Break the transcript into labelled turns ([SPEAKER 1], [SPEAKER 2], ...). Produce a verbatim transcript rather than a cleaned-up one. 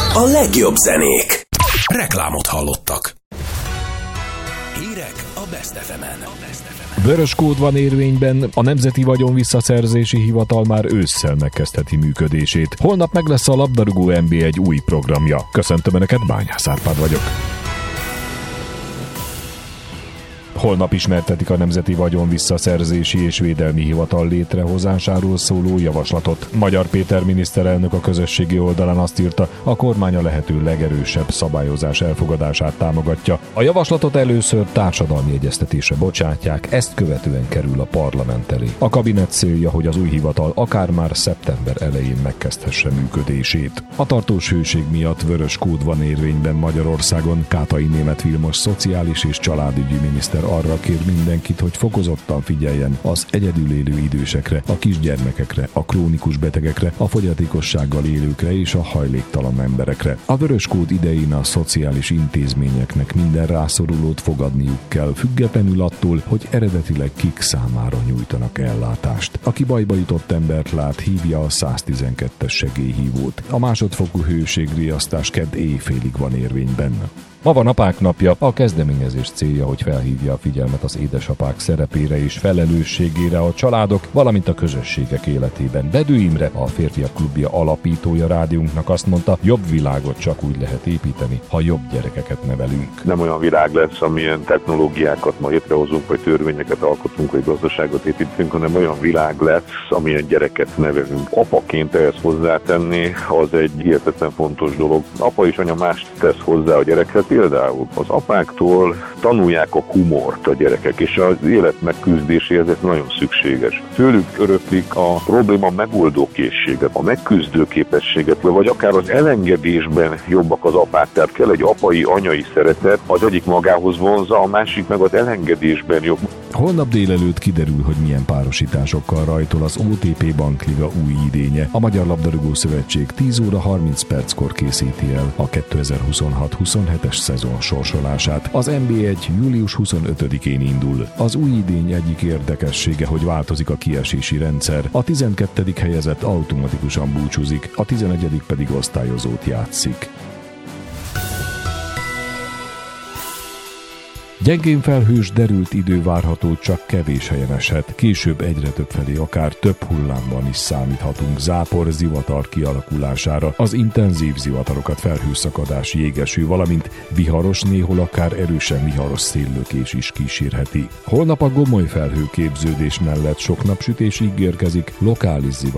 [SPEAKER 1] A legjobb zenék. Reklámot hallottak. Hírek a Best ef emen.
[SPEAKER 2] Vörös kód van érvényben, a Nemzeti Vagyon Visszaszerzési Hivatal már ősszel megkezdheti működését. Holnap meg lesz a labdarúgó en bé egy új programja. Köszöntöm Önöket, Bányász Árpád vagyok. Holnap ismertetik a Nemzeti Vagyon Visszaszerzési és Védelmi Hivatal létrehozásáról szóló javaslatot. Magyar Péter miniszterelnök a közösségi oldalán azt írta, a kormány a lehető legerősebb szabályozás elfogadását támogatja. A javaslatot először társadalmi egyeztetésre bocsátják, ezt követően kerül a parlament elé. A kabinet célja, hogy az új hivatal akár már szeptember elején megkezdhesse működését. A tartós hőség miatt vörös kód van érvényben Magyarországon. Kátai Németh Vilmos szociális és családügyi miniszter arra kér mindenkit, hogy fokozottan figyeljen az egyedül élő idősekre, a kisgyermekekre, a krónikus betegekre, a fogyatékossággal élőkre és a hajléktalan emberekre. A vörös kód idején a szociális intézményeknek minden rászorulót fogadniuk kell, függetlenül attól, hogy eredetileg kik számára nyújtanak ellátást. Aki bajba jutott embert lát, hívja a száztizenkettes segélyhívót. A másodfokú hőségriasztás kedd éjfélig van érvényben. Ma van Apák napja, a kezdeményezés célja, hogy felhívja a figyelmet az édesapák szerepére és felelősségére a családok, valamint a közösségek életében. Bedő Imre, a Férfiak Klubja alapítója rádiónknak azt mondta, jobb világot csak úgy lehet építeni, ha jobb gyerekeket nevelünk.
[SPEAKER 3] Nem olyan világ lesz, amilyen technológiákat ma létrehozunk, vagy törvényeket alkotunk, vagy gazdaságot építünk, hanem olyan világ lesz, amilyen gyereket nevelünk. Apaként ehhez hozzátenni, az egy hihetetlen fontos dolog. Apa és anya mást tesz hozzá a gyerekhez. Például az apáktól tanulják a humort a gyerekek, és az élet megküzdéséhez ez nagyon szükséges. Tőlük öröklik a probléma megoldó készséget, a megküzdő képességet, vagy akár az elengedésben jobbak az apák. Tehát kell egy apai, anyai szeretet, az egyik magához vonzza, a másik meg az elengedésben jobb.
[SPEAKER 2] Holnap délelőtt kiderül, hogy milyen párosításokkal rajtol az o té pé Bankliga új idénye. A Magyar Labdarúgó Szövetség tíz óra harminc perckor készíti el a kétezer-huszonhat huszonhetes szezon sorsolását. Az en bé egy július huszonötödikén indul. Az új idény egyik érdekessége, hogy változik a kiesési rendszer. A tizenkettedik helyezett automatikusan búcsúzik, a tizenegyedik pedig osztályozót játszik. Gyengén felhős, derült idő várható, csak kevés helyen eshet. Később egyre több felé akár több hullámban is számíthatunk zápor, zivatar kialakulására. Az intenzív zivatarokat felhőszakadás, jégeső, valamint viharos, néhol akár erősen viharos széllökés is kísérheti. Holnap a gomoly felhőképződés mellett sok napsütés ígérkezik, lokális zivatar